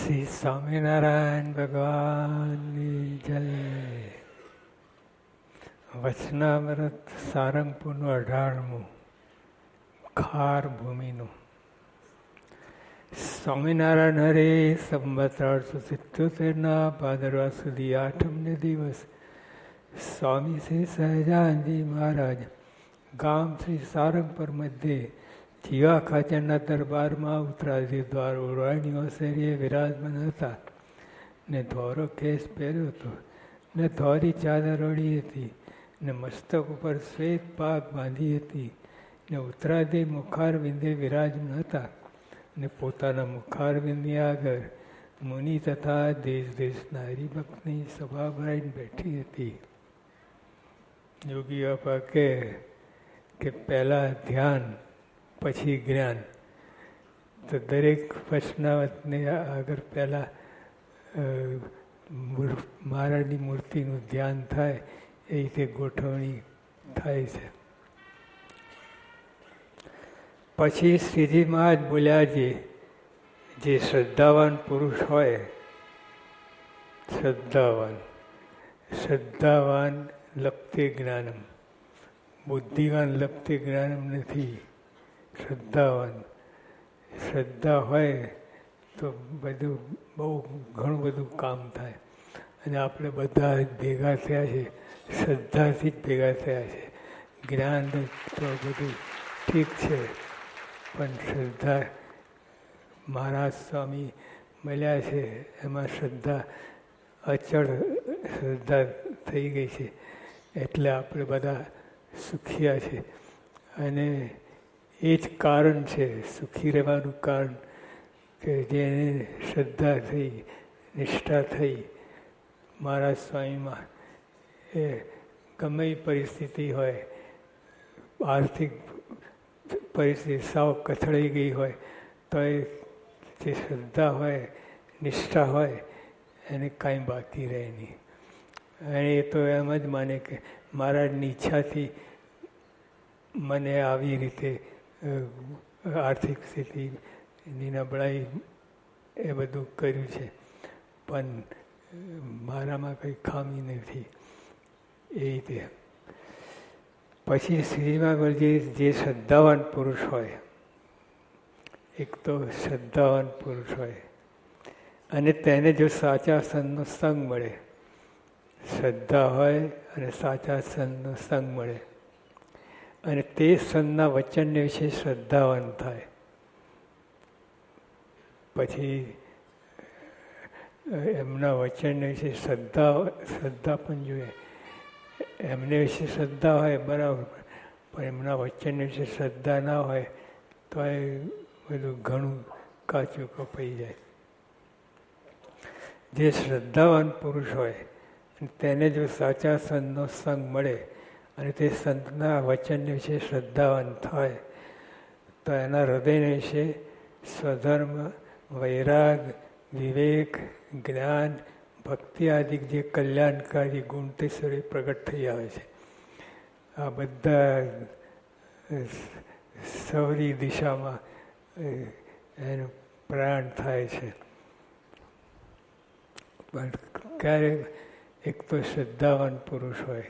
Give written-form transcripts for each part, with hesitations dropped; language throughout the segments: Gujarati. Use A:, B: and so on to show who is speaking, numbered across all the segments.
A: શ્રી સ્વામિનારાયણ ભગવાનની જય. વચનામૃત સારંગપુરનું 18મું ખાર ભૂમિનું. સ્વામિનારાયણ હરે સંવત 1877 ભાદરવા સુધી 8મને દિવસ સ્વામી શ્રી સહજાનંદજી મહારાજ ગામ શ્રી સારંગપુર મધ્યે જીવા ખાચરના દરબારમાં ઉત્તરાધિ દ્વાર ઓળવાણીઓ શેરીએ વિરાજમાન હતા ને ધોરો કેસ પહેર્યો હતો ને ધોરી ચાદર ઓઢી હતી ને મસ્તક ઉપર શ્વેત પાક બાંધી હતી ને ઉત્તરાધિ મુખારવિંદે વિરાજમાન હતા ને પોતાના મુખારવિંદની આગળ મુનિ તથા દેશ દેશના હરિભક્તની સભા ભરાઈને બેઠી હતી. યોગી બાપા કે પહેલાં ધ્યાન પછી જ્ઞાન. તો દરેક વચનાવતને આગળ પહેલાં મહારાજની મૂર્તિનું ધ્યાન થાય એ રીતે ગોઠવણી થાય છે. પછી શ્રીજી મહારાજ બોલ્યા જે શ્રદ્ધાવાન પુરુષ હોય, શ્રદ્ધાવાન લપ્તે જ્ઞાનમ, બુદ્ધિવાન લપ્તે જ્ઞાનમ નથી. શ્રદ્ધાવાન, શ્રદ્ધા હોય તો બધું બહુ ઘણું બધું કામ થાય. અને આપણે બધા ભેગા થયા છે શ્રદ્ધાથી જ ભેગા થયા છે. જ્ઞાન તો બધું ઠીક છે, પણ શ્રદ્ધા મહારાજ સ્વામી મળ્યા છે એમાં શ્રદ્ધા અચળ શ્રદ્ધા થઈ ગઈ છે એટલે આપણે બધા સુખિયા છે. અને એ જ કારણ છે સુખી રહેવાનું કારણ કે જેને શ્રદ્ધા થઈ, નિષ્ઠા થઈ મહારાજ સ્વામીમાં, એ ગમે પરિસ્થિતિ હોય, આર્થિક પરિસ્થિતિ સાવ કથળાઈ ગઈ હોય તો એ જે શ્રદ્ધા હોય, નિષ્ઠા હોય એને કાંઈ બાકી રહે નહીં. અને એ તો એમ જ માને કે મહારાજની ઈચ્છાથી મને આવી રીતે આર્થિક સ્થિતિની નબળાઈ એ બધું કર્યું છે, પણ મારામાં કંઈ ખામી નથી એ રીતે. પછી શ્રીમાં બોલજી જે શ્રદ્ધાવાન પુરુષ હોય, એક તો શ્રદ્ધાવાન પુરુષ હોય અને તેને જો સાચા સંતનો સંગ મળે, શ્રદ્ધા હોય અને સાચા સંતનો સંગ મળે અને તે સંતના વચનને વિશે શ્રદ્ધાવાન થાય, પછી એમના વચનને વિશે શ્રદ્ધા પણ જોઈએ. એમને વિશે શ્રદ્ધા હોય બરાબર, પણ એમના વચનને વિશે શ્રદ્ધા ના હોય તો એ બધું ઘણું કાચું કપાઈ જાય. જે શ્રદ્ધાવાન પુરુષ હોય તેને જો સાચા સંતનો સંગ મળે અને તે સંતના વચનને વિશે શ્રદ્ધાવાન થાય તો એના હૃદયને વિશે સ્વધર્મ, વૈરાગ, વિવેક, જ્ઞાન, ભક્તિ આદિ જે કલ્યાણકારી ગુણ તે સરે પ્રગટ થઈ આવે છે. આ બધા સૌરી દિશામાં એનું પ્રયાણ થાય છે. પણ ક્યારેક એક તો શ્રદ્ધાવાન પુરુષ હોય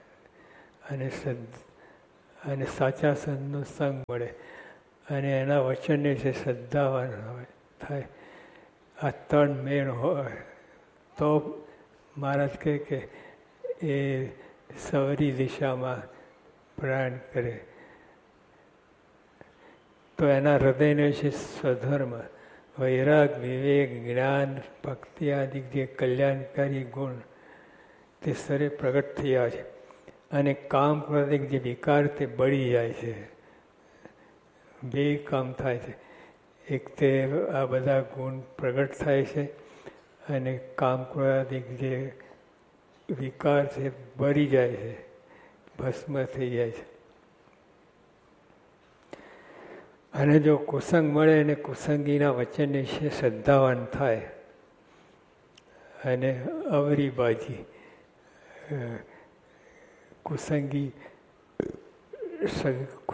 A: અને સાચા સંતનો સંગ મળે અને એના વચનને વિશે શ્રદ્ધાવાન થાય, આ ત્રણ મેળ હોય તો મહારાજ કહે કે એ સૌરી દિશામાં પ્રયાણ કરે. તો એના હૃદયને વિશે સ્વધર્મ, વૈરાગ, વિવેક, જ્ઞાન, ભક્તિ આદિ જે કલ્યાણકારી ગુણ તે સરે પ્રગટ થયા છે અને કામ ક્રોધિક જે વિકાર તે બળી જાય છે. બે કામ થાય છે, એક તે આ બધા ગુણ પ્રગટ થાય છે અને કામ ક્રોધિક જે વિકાર છે બળી જાય છે, ભસ્મ થઈ જાય છે. અને જો કુસંગ મળે અને કુસંગીના વચનને વિશે શ્રદ્ધાવાન થાય અને અવરી બાજી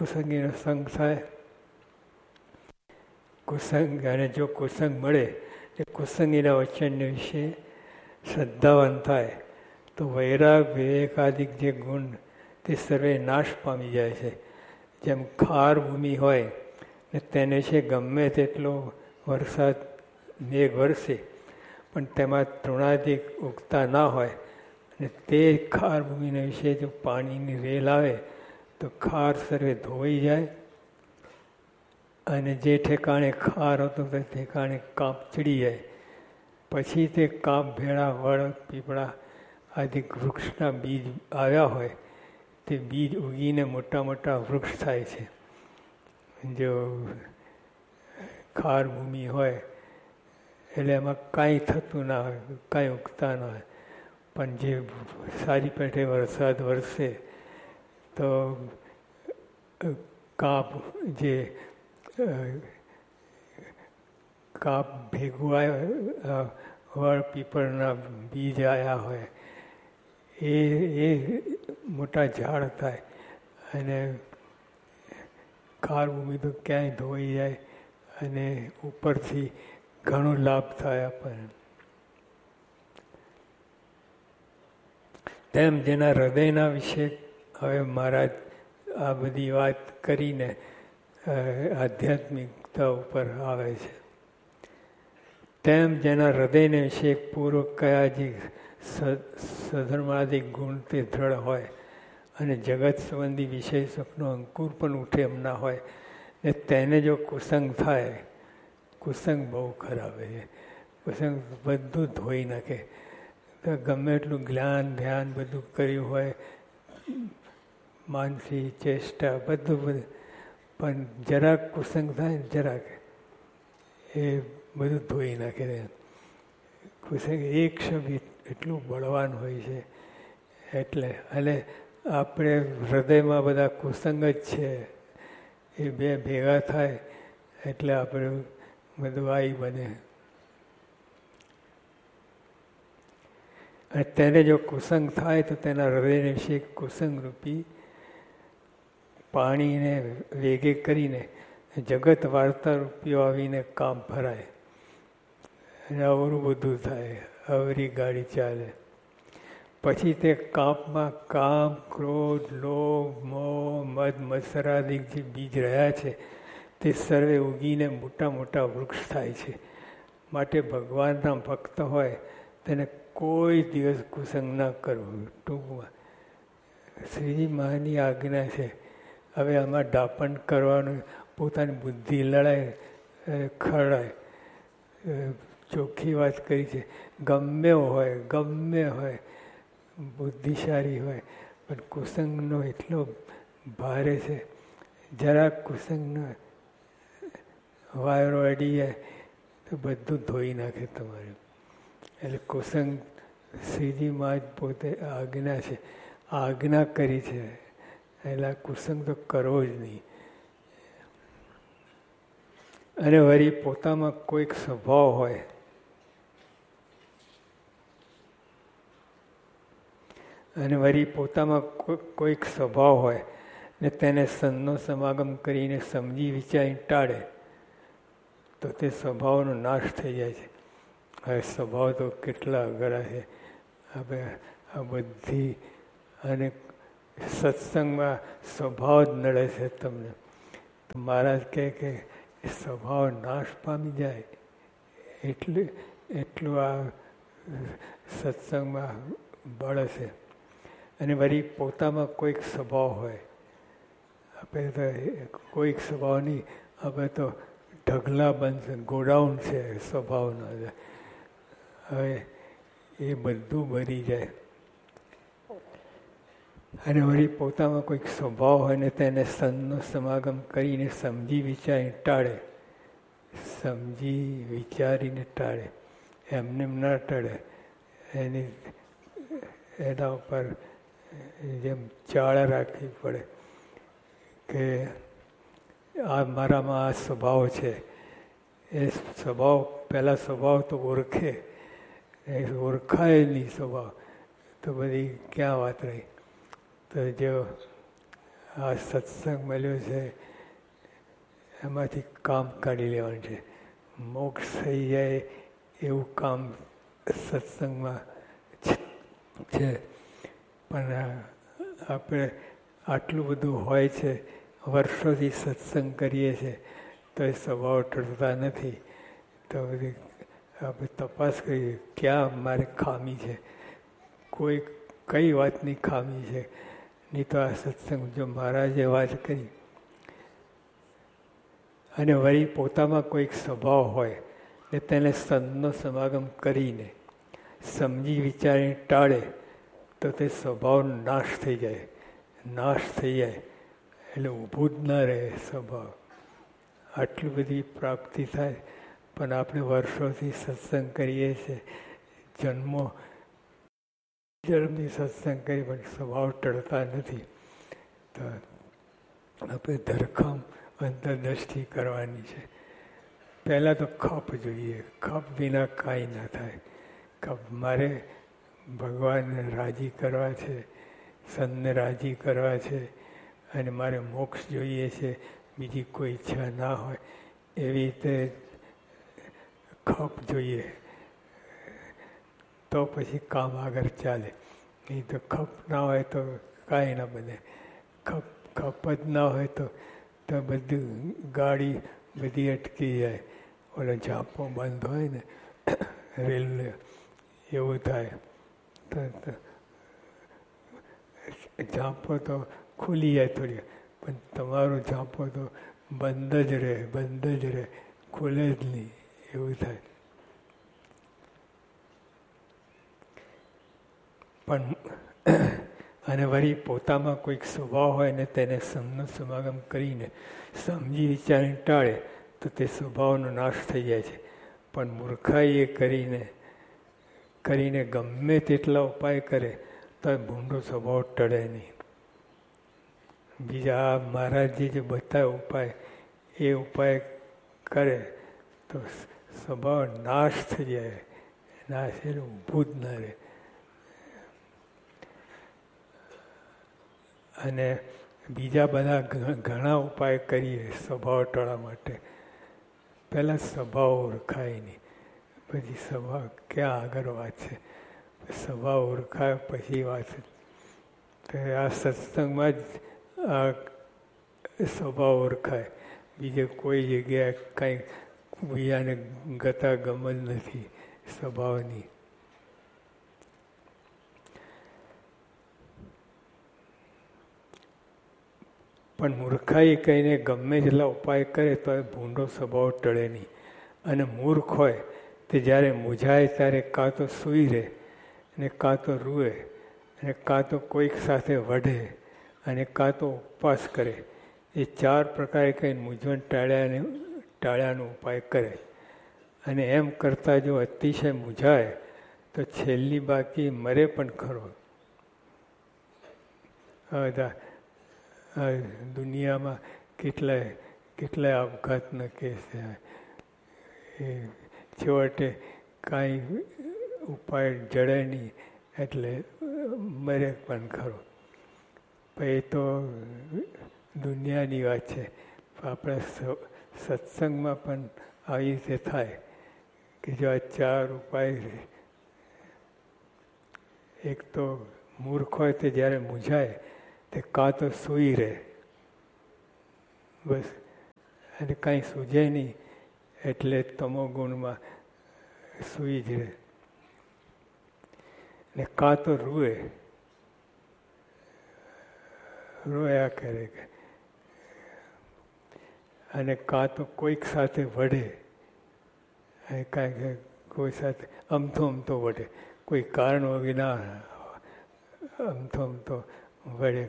A: કુસંગીનો સંગ થાય, કુસંગ અને જો કુસંગ મળે એ કુસંગીના વચનને વિશે શ્રદ્ધાવાન થાય તો વૈરાગ વિવેકાદિક જે ગુણ તે સર્વે નાશ પામી જાય છે. જેમ ખાર ભૂમિ હોય ને તેને છે ગમે તેટલો વરસાદ મેઘ વરસે પણ તેમાં તૃણાદિક ઉગતા ના હોય અને તે ખાર ભૂમિના વિશે જો પાણીની રેલ આવે તો ખાર સર્વે ધોવાઈ જાય અને જે ઠેકાણે ખાર હતો તે ઠેકાણે કાંપ ચડી જાય. પછી તે કાંપ ભેળા વડ પીપળા આદિ વૃક્ષના બીજ આવ્યા હોય તે બીજ ઉગીને મોટા મોટા વૃક્ષ થાય છે. જો ખાર ભૂમિ હોય એટલે એમાં કાંઈ થતું ના હોય, કાંઈ ઉગતા ના હોય. પણ જે સારી પેઠે વરસાદ વરસે તો કાંપ જે કાંપ ભેગું આવ્યા વડ પીપળના બીજ આવ્યા હોય એ મોટા ઝાડ થાય અને ખાર ભૂમિ તો ક્યાંય ધોઈ જાય અને ઉપરથી ઘણો લાભ થાય આપણને. તેમ જેના હૃદયના વિશે હવે મહારાજ આ બધી વાત કરીને આધ્યાત્મિકતા ઉપર આવે છે. તેમ જેના હૃદયને વિશે પૂર્વક કયા જે સધર્માદિક ગુણ તે દ્રઢ હોય અને જગત સંબંધી વિષય સુખનો અંકુર પણ ઉઠે એમ ના હોય ને તેને જો કુસંગ થાય, કુસંગ બહુ ખરાબ છે. કુસંગ બધું ધોઈ નાખે. તો ગમે એટલું જ્ઞાન ધ્યાન બધું કર્યું હોય, માનસી ચેષ્ટા બધું પણ જરાક કુસંગ થાય ને જરાક એ બધું ધોઈ નાખે. કુસંગ એક શબ્દ એટલું બળવાન હોય છે એટલે. અને આપણે હૃદયમાં બધા કુસંગ જ છે એ બે ભેગા થાય એટલે આપણે બધું આવી બને. અને તેને જો કુસંગ થાય તો તેના હૃદયને વિશે કુસંગ રૂપી પાણીને વેગે કરીને જગત વાર્તા રૂપિયો આવીને કામ ભરાય અને અવરું બધું થાય, અવરી ગાડી ચાલે. પછી તે કામમાં કામ, ક્રોધ, લોભ, મોહ, મદ, મત્સરાદિક જે બીજ રહ્યા છે તે સર્વે ઉગીને મોટા મોટા વૃક્ષ થાય છે. માટે ભગવાનના ભક્ત હોય તેને કોઈ દિવસ કુસંગ ના કરવું. ટૂંકમાં શ્રીજી મહાની આજ્ઞા છે. હવે આમાં ડાપણ કરવાનું, પોતાની બુદ્ધિ લડાય ખરડાય. ચોખ્ખી વાત કરી છે. ગમે હોય બુદ્ધિશાળી હોય પણ કુસંગનો એટલો ભારે છે. જરાક કુસંગનો વાયરો અડી જાય તો બધું ધોઈ નાખે તમારે. એટલે કુસંગ શ્રીજીમાં જ પોતે આજ્ઞા છે, આજ્ઞા કરી છે એટલે કુસંગ તો કરવો જ નહીં. અને વળી પોતામાં કોઈક સ્વભાવ હોય કોઈક સ્વભાવ હોય ને તેને સંતનો સમાગમ કરીને સમજી વિચારી ટાળે તો તે સ્વભાવનો નાશ થઈ જાય છે. હવે સ્વભાવ તો કેટલા અઘરા છે. હવે આ બધી અને સત્સંગમાં સ્વભાવ જ નડે છે તમને. તો મહારાજ કહે કે સ્વભાવ નાશ પામી જાય એટલું આ સત્સંગમાં બળ છે. અને વળી પોતામાં કોઈક સ્વભાવ હોય. આપણે તો કોઈક સ્વભાવ નહીં, આપણે તો ઢગલા બનશે, ગોડાઉન છે સ્વભાવના. હવે એ બધું ભરી જાય. અને વળી પોતામાં કોઈક સ્વભાવ હોય ને તેને સંતનો સમાગમ કરીને સમજી વિચારીને ટાળે. એમને ના ટાળે. એના ઉપર જેમ ચાળ રાખવી પડે કે આ મારામાં આ સ્વભાવ છે. એ સ્વભાવ પહેલાં સ્વભાવ તો ઓળખે, ઓળખાય નહીં સ્વભાવ તો બધી ક્યાં વાત રહી. તો જો આ સત્સંગ મળ્યો છે એમાંથી કામ કાઢી લેવાનું છે. મોક્ષ થઈ જાય એવું કામ સત્સંગમાં છે. પણ આપણે આટલું બધું હોય છે, વર્ષોથી સત્સંગ કરીએ છીએ તો એ સ્વભાવ ટળતા નથી. તો બધી આપણે તપાસ કરીએ ક્યાં મારે ખામી છે, કઈ વાતની ખામી છે. નહીં તો આ સત્સંગ જો મહારાજે વાત કરી અને વળી પોતામાં કોઈક સ્વભાવ હોય ને તેને સંતનો સમાગમ કરીને સમજી વિચારીને ટાળે તો તે સ્વભાવ નાશ થઈ જાય. નાશ થઈ જાય એટલે ઊભું જ ના રહે સ્વભાવ. આટલી બધી પ્રાપ્તિ થાય પણ આપણે વર્ષોથી સત્સંગ કરીએ છીએ, જન્મની સત્સંગ કરી પણ સ્વભાવ ટળતા નથી. તો આપણે ધરખમ અંતરદ્રષ્ટિ કરવાની છે. પહેલાં તો ખપ જોઈએ. ખપ વિના કાંઈ ના થાય. ખપ મારે ભગવાનને રાજી કરવા છે, સંતને રાજી કરવા છે અને મારે મોક્ષ જોઈએ છે, બીજી કોઈ ઈચ્છા ના હોય એવી રીતે ખપ જોઈએ. તો પછી કામ આગળ ચાલે. નહીં તો ખપ ના હોય તો કાંઈ ના બને. ખપ જ ના હોય તો બધું ગાડી બધી અટકી જાય. ઓલો ઝાંપો બંધ હોય ને રેલવે એવું થાય. ઝાંપો તો ખુલી જાય થોડી, પણ તમારો ઝાંપો તો બંધ જ રહે, ખુલે જ નહીં એવું થાય. પણ અને વળી પોતામાં કોઈક સ્વભાવ હોય ને તેને સંતનો સમાગમ કરીને સમજી વિચારીને ટાળે તો તે સ્વભાવનો નાશ થઈ જાય છે. પણ મૂર્ખાઈ એ કરીને ગમે તેટલા ઉપાય કરે તો ભૂંડો સ્વભાવ ટળે નહીં. બીજા મહારાજજી જે બતાવે ઉપાય એ ઉપાય કરે તો સ્વભાવ નાશ થઈ જાય. નાશ એટલે ઊભું જ ના રહે. અને બીજા બધા ઘણા ઉપાય કરીએ સ્વભાવ ટળવા માટે. પહેલાં સ્વભાવ ઓળખાય નહીં, પછી સ્વભાવ ક્યાં આગળ વાત છે. સ્વભાવ ઓળખાય પછી વાત છે. તો આ સત્સંગમાં જ આ સ્વભાવ ઓળખાય. બીજે કોઈ જગ્યાએ કાંઈ બીજાને ગતા ગમત નથી સ્વભાવની. પણ મૂર્ખાઈ કહીને ગમે જેટલા ઉપાય કરે તો એ ભૂંડો સ્વભાવ ટળે નહીં. અને મૂર્ખ હોય તે જ્યારે મૂંઝાય ત્યારે કાં તો સૂઈ રહે અને કાં તો રૂએ અને કાં તો કોઈક સાથે વઢે અને કાં તો ઉપવાસ કરે. એ 4 પ્રકારે કંઈ મૂંઝવણ ટાળ્યાનો ઉપાય કરે. અને એમ કરતાં જો અતિશય મૂંઝાય તો છેલ્લી બાકી મરે પણ ખરો. દુનિયામાં કેટલાય આપઘાતના કેસ છે. એ છેવટે કાંઈ ઉપાય જડે નહીં એટલે મરે પણ ખરો. એ તો દુનિયાની વાત છે. આપણે સત્સંગમાં પણ આવી રીતે થાય કે જો આ 4 ઉપાય, એક તો મૂર્ખ હોય તે જ્યારે મૂંઝાય તે કાં તો સૂઈ રહે બસ, અને કાંઈ સૂઝે નહીં એટલે તમો ગુણમાં સૂઈ જ રહે. ને કાં તો રોયા કરે અને કાં તો કોઈક સાથે વઢે. કાંઈ કોઈ સાથે અમથો વઢે, કોઈ કારણ વિના અમથો વઢે.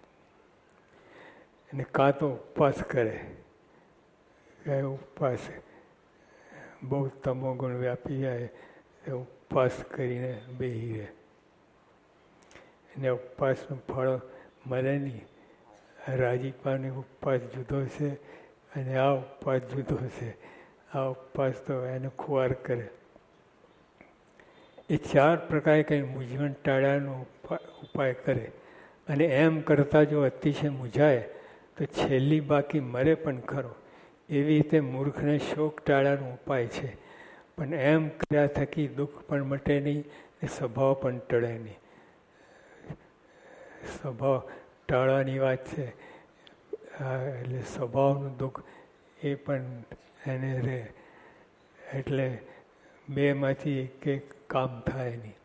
A: અને કાં તો ઉપવાસ કરે. ઉપવાસ બહુ તમો ગુણ વ્યાપી જાય, ઉપવાસ કરીને બેસી રહે. એને ઉપવાસનું ફળ મળે નહીં. રાજીપાનો ઉપવાસ જુદો છે અને આ ઉપવાસ જુદો છે. આ ઉપવાસ તો એને ખુવાર કરે. એ 4 પ્રકારે કંઈ મૂંઝવણ ટાળ્યાનો ઉપાય કરે. અને એમ કરતાં જો અતિશય મૂંઝાય તો છેલ્લી બાકી મરે પણ ખરો. એવી રીતે મૂર્ખને શોક ટાળ્યાનો ઉપાય છે. પણ એમ કર્યા થકી દુઃખ પણ મટે નહીં ને સ્વભાવ પણ ટળે નહીં. સ્વભાવ ટાળવાની વાત છે. એટલે સ્વભાવનું દુઃખ એ પણ એને રહે. એટલે બેમાંથી એક કામ થાય નહીં.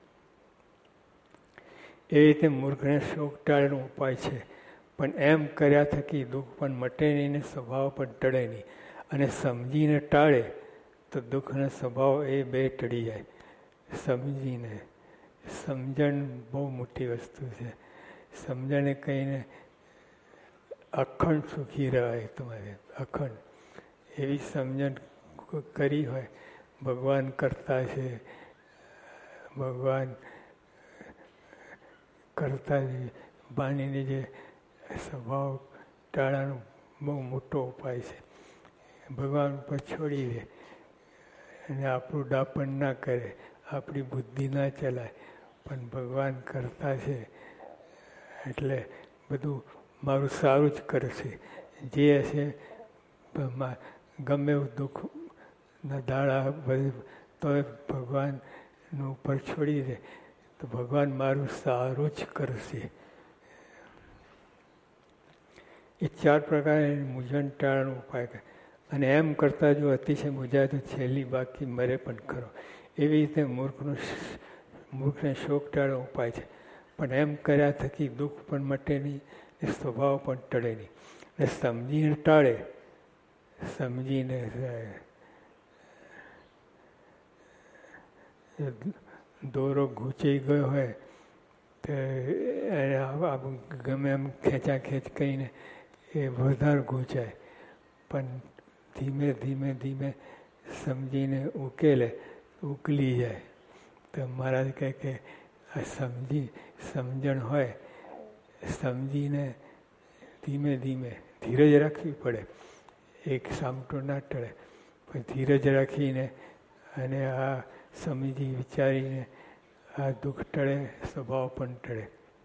A: એ રીતે મૂર્ખને શોક ટાળવાનો ઉપાય છે. પણ એમ કર્યા થકી દુઃખ પણ મટે નહીં ને સ્વભાવ પણ ટળે નહીં. અને સમજીને ટાળે તો દુઃખનો સ્વભાવ એ બે ટળી જાય. સમજીને, સમજણ બહુ મોટી વસ્તુ છે. સમજણે કહીને અખંડ સુખી રહેવાય. તમારે અખંડ એવી સમજણ કરી હોય, ભગવાન કરતા છે, ભગવાન કરતા બાનીને જે સ્વભાવ ટાળવાનો બહુ મોટો ઉપાય છે. ભગવાન ઉપર છોડી દે અને આપણું ડાપણ ના કરે, આપણી બુદ્ધિ ના ચલાય, પણ ભગવાન કરતા છે એટલે બધું મારું સારું જ કરશે. જે હશે ગમે એવું દુઃખના દાડા તો ભગવાનનું ઉપર છોડી દે તો ભગવાન મારું સારું જ કરશે. એ 4 પ્રકારે મૂંઝવણ ટાળવાનો ઉપાય કરે. અને એમ કરતાં જો અતિશય મૂંઝાય તો છેલ્લી બાકી મરે પણ ખરો. એવી રીતે મૂર્ખને શોક ટાળવાનો ઉપાય છે. પણ એમ કર્યા થકી દુઃખ પણ મટે નહીં, એ સ્વભાવ પણ ટળે નહીં. ને સમજીને ટાળે, સમજીને દોરો ગૂંચાઈ ગયો હોય તો ગમે એમ ખેંચાખેંચ કરીને એ વધારે ગૂંચાય. પણ ધીમે ધીમે ધીમે સમજીને ઉકેલે, ઉકલી જાય. તો મહારાજ કહે કે આ સમજણ હોય, સમજીને ધીમે ધીમે ધીરજ રાખવી પડે. એક સામટો ના ટળે, પણ ધીરજ રાખીને અને આ સમજી વિચારીને આ દુઃખ ટળે, સ્વભાવ પણ ટળે.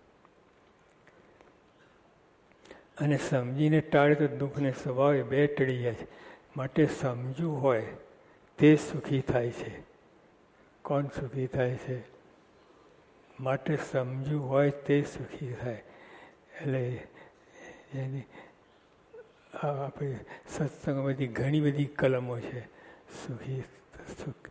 A: અને સમજીને ટાળે તો દુઃખને સ્વભાવ એ બે ટળી જાય છે. માટે સમજવું હોય તે સુખી થાય છે. કોણ સુખી થાય છે? માટે સમજવું હોય તે સુખી થાય. એટલે એની આપણે સત્સંગમાં બધી ઘણી બધી કલમો છે. સુખ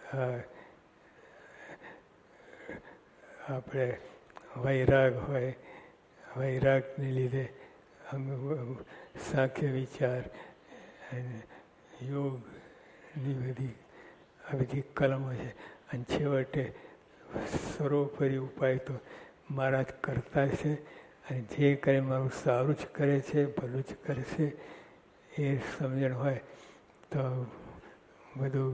A: આપણે વૈરાગ હોય, વૈરાગને લીધે સાંખ્ય વિચાર અને યોગની આ બધી કલમો છે. અને છેવટે સર્વોપરી ઉપાય તો મહારાજ કરતા છે. અને જે કરે મારું સારું જ કરે છે, ભલું જ કરે છે, એ સમજણ હોય તો બધું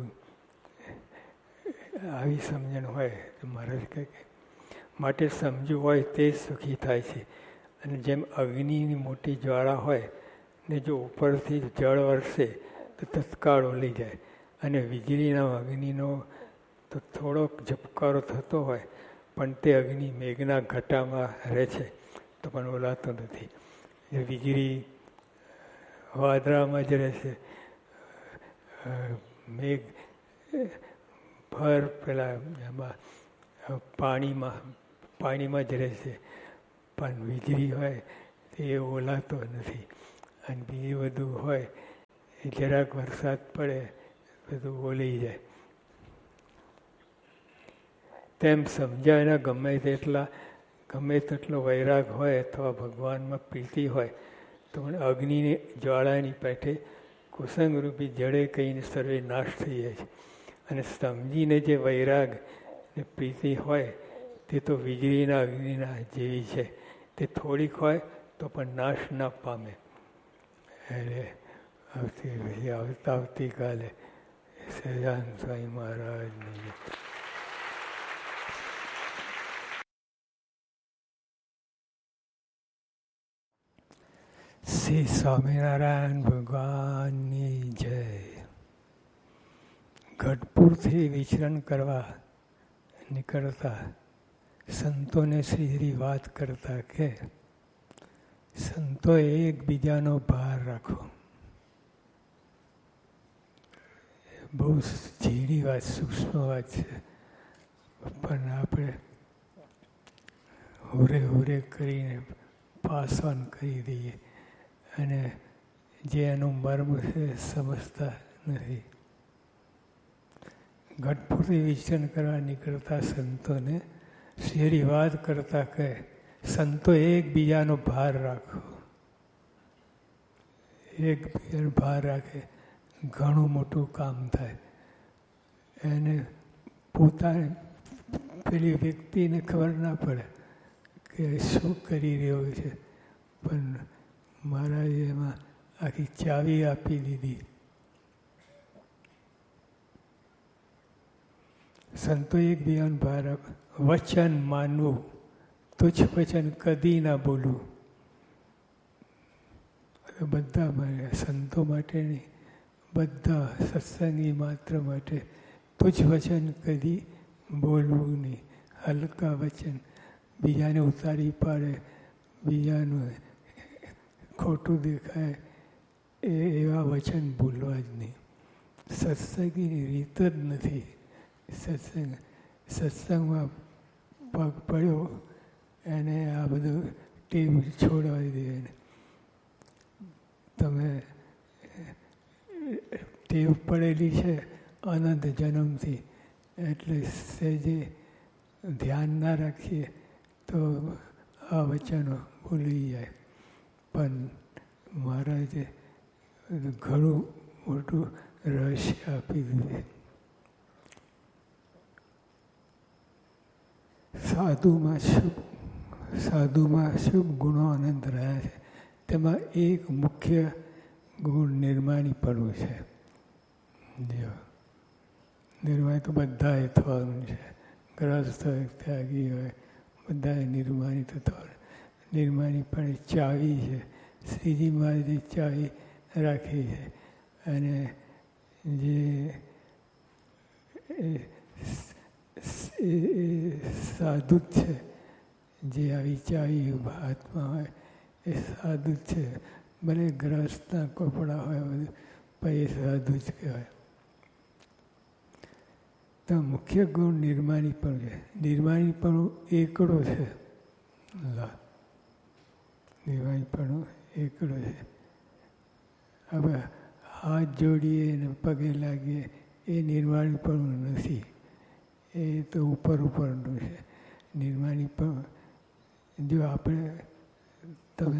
A: આવી સમજણ હોય તો મહારાજ કહે કે માટે સમજવું હોય તે સુખી થાય છે. અને જેમ અગ્નિની મોટી જ્વાળા હોય ને જો ઉપરથી જળ વરસે તો તત્કાળ ઓલી જાય. અને વીજળીના અગ્નિનો તો થોડોક ઝબકારો થતો હોય પણ તે અગ્નિ મેઘના ઘટામાં રહે છે તો પણ ઓલાતો નથી. વીજળી વાદળામાં જ રહેશે, મેઘ ભર પેલા એમાં પાણીમાં જ રહેશે, પણ વીજળી હોય એ ઓલાતો નથી. અને બીજું બધું હોય એ જરાક વરસાદ પડે બધું ઓલી જાય. તેમ સમજાયના ગમે તેટલો વૈરાગ હોય અથવા ભગવાનમાં પ્રીતિ હોય તો પણ અગ્નિની જ્વાળાની પેઠે કુસંગરૂપી જડે કહીને સર્વે નાશ થઈ જાય છે. અને સમજીને જે વૈરાગ ને પ્રીતિ હોય તે તો વીજળીના અગ્નિના જેવી છે. તે થોડીક હોય તો પણ નાશ ના પામે. એટલે આવતીકાલે સહજાનંદ સ્વામી મહારાજની શ્રી સ્વામિનારાયણ ભગવાનની જય. ગઢપુરથી વિચરણ કરવા નીકળતા સંતોને શ્રી વાત કરતા કે સંતોએ એકબીજાનો ભાર રાખો. બહુ ઝીણી વાત, સૂક્ષ્મ વાત છે, પણ આપણે હોરે હોરે કરીને પાસ ઓન કરી દઈએ અને જે એનું મર્મ છે સમજતા નથી. ઘટપૂરતી વિચરણ કરવા નીકળતા સંતોને શેરી વાત કરતા કહે, સંતો એકબીજાનો ભાર રાખો. એકબીજાનો ભાર રાખે ઘણું મોટું કામ થાય. એને પોતાને પેલી વ્યક્તિને ખબર ના પડે કે શું કરી રહ્યો છે, પણ મહારાજે એમાં આખી ચાવી આપી દીધી. સંતો એકબીજાનો ભાર રાખો. વચન માનવું, તુચ્છ વચન કદી ના બોલવું. બધા માટે, સંતો માટે નહીં, બધા સત્સંગી માત્ર માટે તુચ્છ વચન કદી બોલવું નહીં. હલકા વચન, બીજાને ઉતારી પાડે, બીજાનું ખોટું દેખાય એવા વચન બોલવા જ નહીં. સત્સંગીની રીત જ નથી. સત્સંગમાં પગ પડ્યો એને આ બધું ટેવ છોડવા દે. તમે ટેવ પડેલી છે અનંત જન્મથી, એટલે સહેજે ધ્યાન ના રાખીએ તો આ વચનો ભૂલી જાય. પણ મહારાજે ઘણું મોટું રહસ્ય આપી દીધું. સાધુમાં શુભ ગુણો અનંત રહ્યા છે. તેમાં એક મુખ્ય ગુણ નિર્માણીપણું છે. નિર્માણ તો બધાએ થવાનું છે. ગ્રસ્ત હોય, ત્યાગી હોય, બધાએ નિર્માણી તો થવાનું. નિર્માણીપણ ચાવી છે. શ્રીજી મહારાજે ચાવી રાખી છે. અને જે સાધુ છે, જે આવી ચાવી હાથમાં હોય એ સાધુ જ છે. ભલે ગ્રહસ્થના કપડા હોય બધું, પણ એ સાધુ જ કહેવાય. તો મુખ્ય ગુણ નિર્માણીપણું છે. નિર્માણીપણું એકડો છે. નિર્માણીપણું એકડો છે. હવે હાથ જોડીએ અને પગે લાગીએ એ નિર્માણીપણું નથી. એ તો ઉપરનું છે. નિર્માણીપણું જો આપણે તમે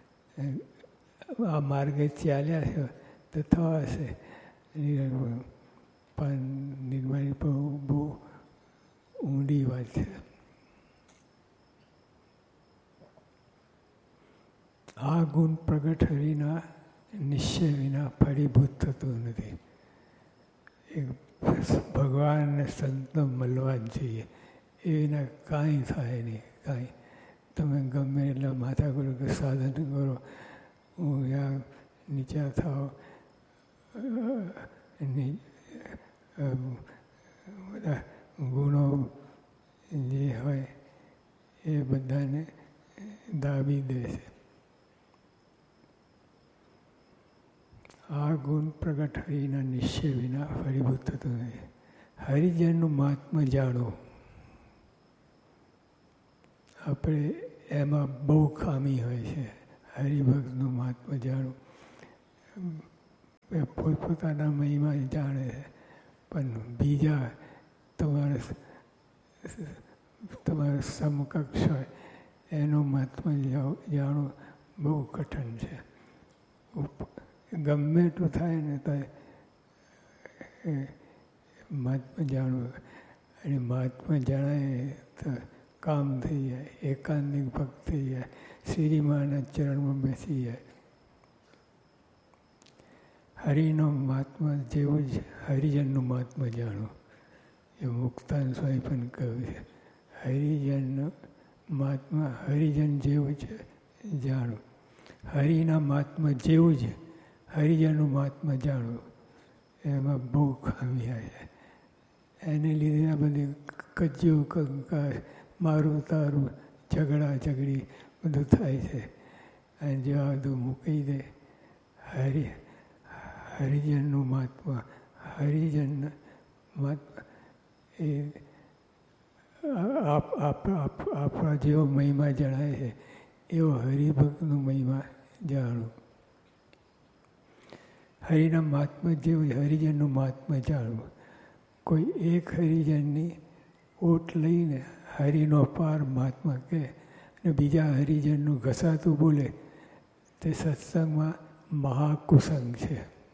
A: આ માર્ગે ચાલ્યા છો તો થવાશે. પણ નિર્માણીપણું બહુ ઊંડી વાત છે. આ ગુણ પ્રગટ હરિના નિશ્ચય વિના ફળીભૂત થતું નથી. ભગવાન અને સંતનો મળવા જ જોઈએ. એના કાંઈ થાય નહીં. કાંઈ તમે ગમે એટલા માથા કરો કે સાધન કરો, ઊંઘ્યા નીચા થાવ, બધા ગુણો જે હોય એ બધાને દાબી દે છે. આ ગુણ પ્રગટ હરિના નિશ્ચય વિના ફળીભૂત થતું નથી. હરિજનનું મહાત્મા જાણો. આપણે એમાં બહુ ખામી હોય છે. હરિભક્તનું મહાત્મા જાણવું. પોતપોતાના મહિમા જાણે છે, પણ બીજા તમારા સમકક્ષ હોય એનું મહાત્મા જાણવું બહુ કઠિન છે. ગમે એટલું થાય ને તો મહાત્મા જાણવું. અને મહાત્મા જણાય તો કામ થઈ જાય, એકાંતિક ભક્ત થઈ જાય, શ્રીજી મહારાજના ચરણમાં બેસી જાય. હરિનો મહાત્મા જેવું જ હરિજનનું મહાત્મા જાણો. એ મુક્તાન સ્વામી પણ કહ્યું છે. હરિજનનું મહાત્મા હરિજન જેવું જ જાણો. હરિના મહાત્મા જેવું જ હરિજનનું મહાત્મા જાણો. એમાં બહુ ખામી આવે છે. એને લીધે આ બધી કજ્યો કંકાસ, મારું તારું, ઝઘડા ઝઘડી બધું થાય છે. અને જો આ બધું મૂકી દે, હરિજનનું મહાત્મા, હરિજન એ આપણા જેવો મહિમા જણાય છે એવો હરિભક્તનો મહિમા જાણો. હરિના મહાત્મા જેવું હરિજનનું મહાત્મા જાણવું. કોઈ એક હરિજનની ઓટ લઈને હરિનો અપાર મહાત્મા કહે અને બીજા હરિજનનું ઘસાતું બોલે તે સત્સંગમાં મહાકુસંગ છે.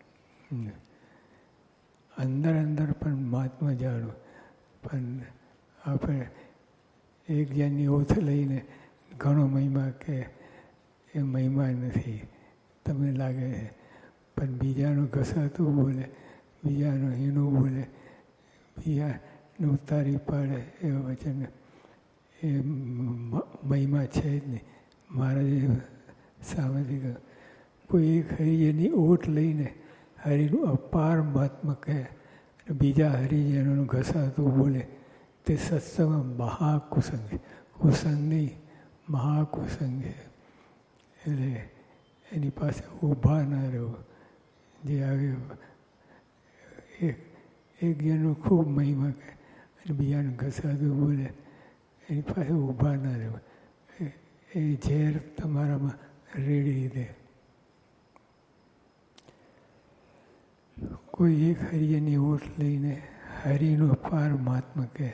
A: અંદર અંદર પણ મહાત્મા જાણવું, પણ આપણે એક જણની ઓથ લઈને ઘણો મહિમા કે એ મહિમા નથી તમને લાગે છે, પણ બીજાનું ઘસાતું બોલે, બીજાનું હીનું બોલે, બીજાને ઉતારી પાડે એ વચન એ મહિમા છે જ નહીં. મહારાજે સામેથી કહ્યું કોઈ એક હરિજનની ઓટ લઈને હરિનું અપાર મહાત્મા કહે અને બીજા હરિજનોનું ઘસાતું બોલે તે સત્સંગમાં મહાકુસંગ છે. કુસંગ નહીં, મહાકુસંગ છે. એટલે એની પાસે ઊભા ના રહેવું. જે આવે એક જણનું ખૂબ મહિમા કહે અને બીજાનું ઘસાતું બોલે એની પાસે ઊભા ના રહેવું. એ ઝેર તમારામાં રેડી દે. કોઈ એક હરિજનની ઓટ લઈને હરિનું અપાર મહાત્મા કહે,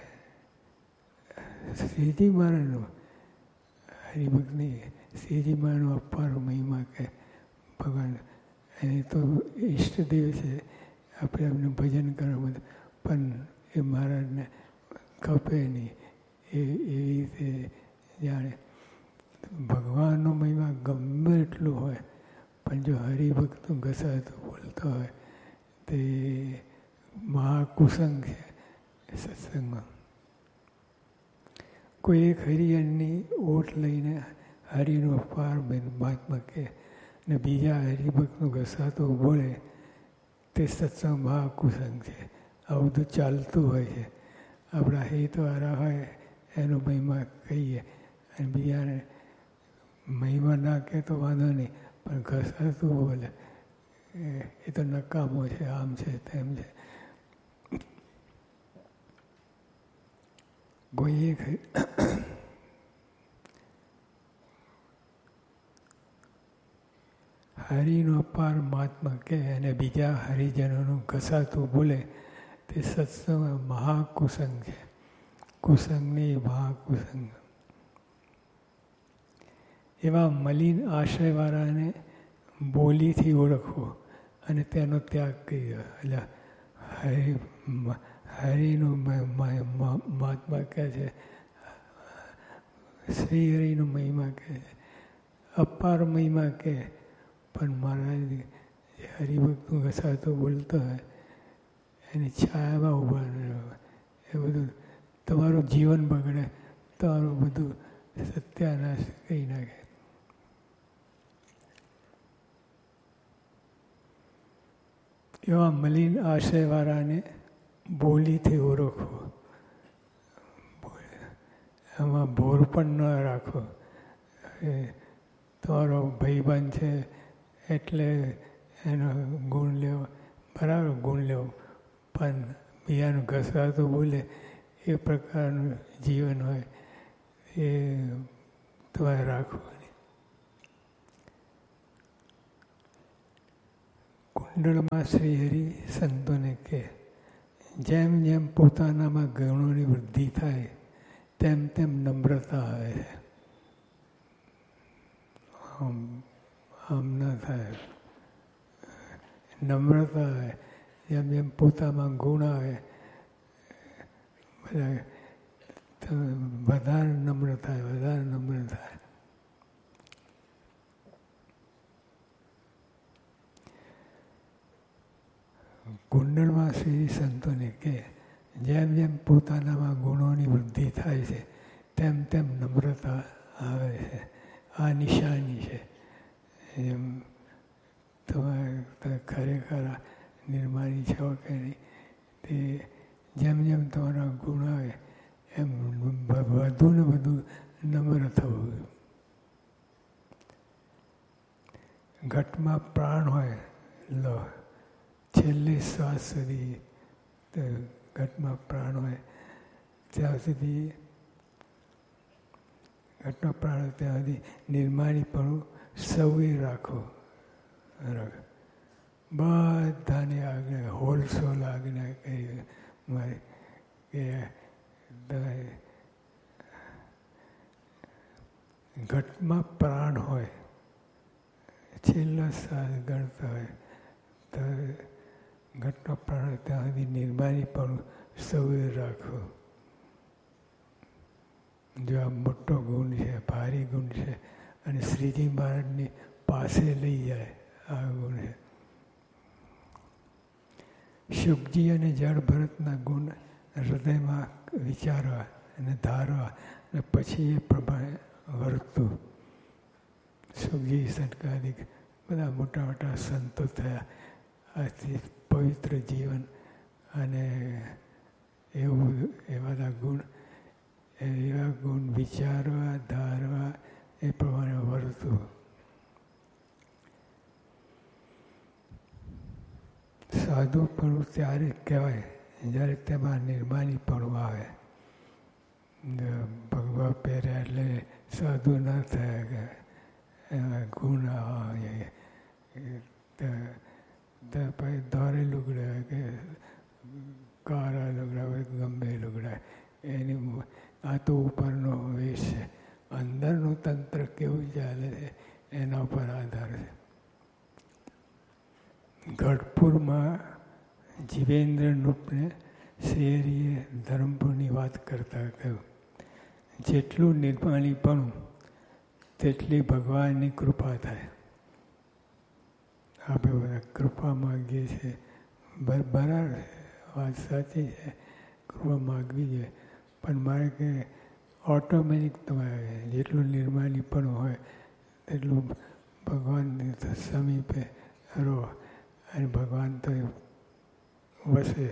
A: શ્રીજી મહારાજનું હરિભક્ત નહીં, શ્રીજી મહારાજનો અપાર મહિમા કહે ભગવાન. એને તો ઈષ્ટદેવ છે, આપણે એમને ભજન કરવા બધું, પણ એ મહારાજને ખપે નહીં એવી રીતે જાણે. ભગવાનનો મહિમા ગમે એટલું હોય, પણ જો હરિભક્તનું ઘસાતું બોલતો હોય તે મહાકુસંગ છે સત્સંગમાં. કોઈ એક હરિજનની ઓટ લઈને હરિનો અપાર મહાત્મા કહે અને બીજા હરિભક્તનું ઘસાતું બોલે તે સત્સંગ મહાકુસંગ છે. આ બધું ચાલતું હોય છે. આપણા હિતવાળા હોય એનો મહિમા કહીએ અને બીજાને મહિમા ના કહે તો વાંધો નહીં, પણ ઘસાતું બોલે એ તો નકામો છે, આમ છે તેમ છે. કોઈ એક હરિનો અપાર મહાત્મા કહે અને બીજા હરિજનોનું ઘસાતું બોલે તે સત્સંગ મહાકુસંગ છે. કુસંગ નહીં, મહાકુસંગ. એવા મલિન આશયવાળાને બોલીથી ઓળખવો અને તેનો ત્યાગ કરી દો. એટલે હરિનું મહાત્મા કહે છે, શ્રી હરિનું મહિમા કહે છે, અપાર મહિમા કહે, પણ મહારાજ હરિભક્તનું ઘસાતું બોલતો હોય એની છાયામાં ઊભા ન રહો. એ બધું તમારું જીવન બગડે, તમારું બધું સત્યાનાશ કરી નાખે. એવા મલિન આશયવાળાને બોલીથી ઓળખો. એમાં ભોર પણ ન રાખો. તમારો ભાઈબંધ છે એટલે એનો ગુણ લેવો, બરાબર ગુણ લેવો, પણ બીજાનું ઘસાતું બોલે એ પ્રકારનું જીવન હોય એ તમારે રાખવું નહીં. કુંડળમાં શ્રી હરિ સંતોને કહે, જેમ જેમ પોતાનામાં ગુણોની વૃદ્ધિ થાય તેમ તેમ નમ્રતા આવે છે. આમ ના થાય. નમ્રતા આવે. જેમ જેમ પોતામાં ગુણ આવે વધારે નમ્ર થાય, વધારે નમ્ર થાય. કુંડળમાં શ્રી સંતોને કહે, જેમ જેમ પોતાનામાં ગુણોની વૃદ્ધિ થાય છે તેમ તેમ નમ્રતા આવે છે. આ નિશાની છે. એમ તમે ખરેખર નિર્માણી છો કે નહીં તે જેમ જેમ તમારા ગુણ આવે એમ વધુ ને વધુ નમ્ર થવું. ઘટમાં પ્રાણ હોય લો, છેલ્લે શ્વાસ સુધી ઘટમાં પ્રાણ હોય ત્યાં સુધી ઘટમાં પ્રાણ હોય ત્યાં સુધી નિર્માણીપણું સૌએ રાખો. બધાને આજ્ઞા હોલસોલ આજ્ઞા કહી મારે કે તમે ઘટમાં પ્રાણ હોય છેલ્લો શ્વાસ ગણતા હોય તો ઘટનો પ્રાણ ત્યાં સુધી નિર્માણી પણ સૌએ રાખો. જો આ મોટો ગુણ છે, ભારી ગુણ છે અને શ્રીજી મહારાજની પાસે લઈ જાય આ ગુણ છે. શુકજી અને જળ ભરતના ગુણ હૃદયમાં વિચારવા અને ધારવા અને પછી એ પ્રમાણે વર્તવું. શુકજી સનકાદિક બધા મોટા મોટા સંતો થયા. આથી પવિત્ર જીવન અને એવું એવા ગુણ વિચારવા ધારવા એ પ્રમાણે વર્તવું. સાધુપણું ત્યારે કહેવાય જ્યારે તેમાં નિર્માણીપણું આવે. ભગવા પહેર્યા એટલે સાધુ ના થયા કે એમાં ગુણ આવે પછી દોરે લુગડા કે કાળા લુગડા હોય ગમે લુગડા એની આ તો ઉપરનો વેશ છે. અંદરનું તંત્ર કેવું ચાલે છે એના ઉપર આધાર છે. ગઢપુરમાં જીવેન્દ્ર નૃપને શેરીએ ધર્મપુરની વાત કરતા કહ્યું, જેટલું નિર્માણીપણું તેટલી ભગવાનની કૃપા થાય. આપણે બધા કૃપા માગીએ છીએ, બરાબર વાત સાચી છે, કૃપા માગવી જોઈએ. પણ મારે કે ઓટોમેટિક તમારે જેટલું નિર્માણીપણું હોય તેટલું ભગવાનની સમીપે રહો અને ભગવાન તો વસે.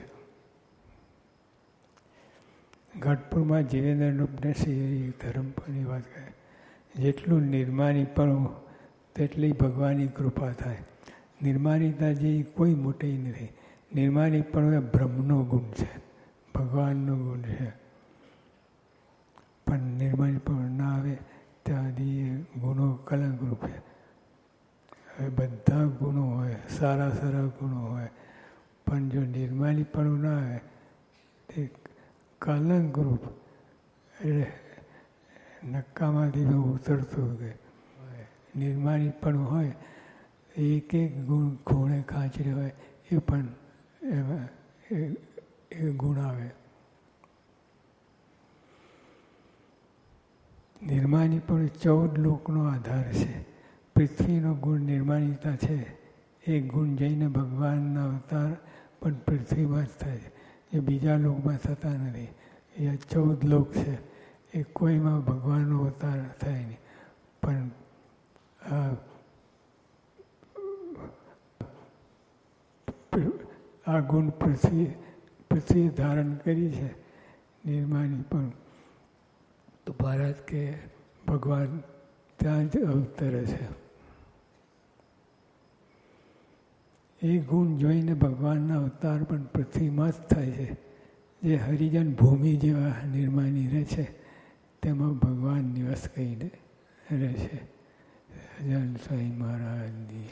A: ગઢપુરમાં જીવેન્દ્ર નૃપને શેરી ધર્મપુરની વાત કરે, જેટલું નિર્માણીપણું તેટલી ભગવાનની કૃપા થાય. નિર્માણીતા જે કોઈ મોટી નથી. નિર્માણીપણું એ બ્રહ્મનો ગુણ છે, ભગવાનનો ગુણ છે. પણ નિર્માણીપણું ના આવે ત્યાં સુધી ગુણો કલંકરૂપ છે. હવે બધા ગુણો હોય, સારા સારા ગુણો હોય, પણ જો નિર્માણીપણું ના આવે તે કલંકરૂપ એટલે નક્કામાંથી ઉતરતું કે નિર્માણીપણું હોય એક એક ગુણ ખૂણે ખાંચરે હોય એ પણ એમાં એ ગુણ આવે. નિર્માણીપણું 14 લોકનો આધાર છે. પૃથ્વીનો ગુણ નિર્માણીતા છે. એ ગુણ જઈને ભગવાનના અવતાર પણ પૃથ્વીમાં જ થાય છે, એ બીજા લોકમાં થતા નથી. એ 14 લોક છે, એ કોઈમાં ભગવાનનો અવતાર થાય નહીં. પણ આ ગુણ પૃથ્વી ધારણ કરી છે નિર્માણી પણ, તો ભારત કે ભગવાન ત્યાં જ અવતરે છે. એ ગુણ જોઈને ભગવાનના અવતાર પણ પૃથ્વીમાં જ થાય છે. જે હરિજન ભૂમિ જેવા નિર્માણી રહે છે તેમાં ભગવાન નિવાસ કરીને રહે છે. સહજાનંદ સ્વામી મહારાજની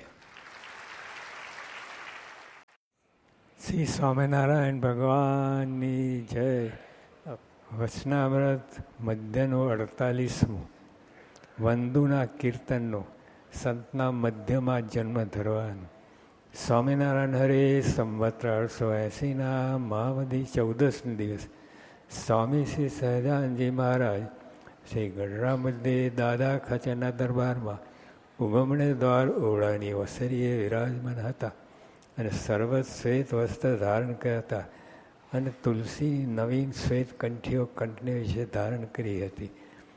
A: શ્રી સ્વામિનારાયણ ભગવાનની જય. વચનામૃત મધ્યનું 48મું વંદુના કીર્તનનું સંતના મધ્યમાં જન્મ ધરવાનું. સ્વામિનારાયણ હરે સંવત 1880 મહાવદી 14 દિવસ સ્વામી શ્રી સહજાનંદજી મહારાજ શ્રી ગઢડા મધ્યે દાદા ખાચરના દરબારમાં ઉગમણે દ્વાર ઓરડાની ઓસરીએ વિરાજમાન હતા અને સર્વત શ્વેત વસ્ત્ર ધારણ કર્યા હતા અને તુલસી નવીન શ્વેત કંઠીઓ કંઠને વિશે ધારણ કરી હતી.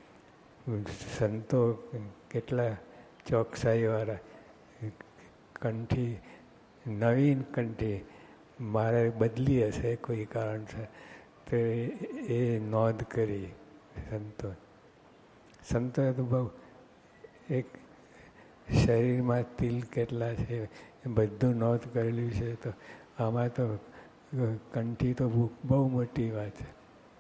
A: સંતો કેટલા ચોકસાઈવાળા કંઠી, નવીન કંઠી મારે બદલી હશે કોઈ કારણસર, તો એ નોંધ કરી સંતોએ તો બહુ એક શરીરમાં તિલ કેટલા છે એ બધું નોંધ કરેલું છે. તો આમાં તો કંઠી તો બહુ મોટી વાત છે.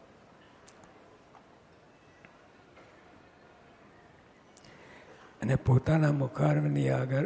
A: અને પોતાના મુખારની આગળ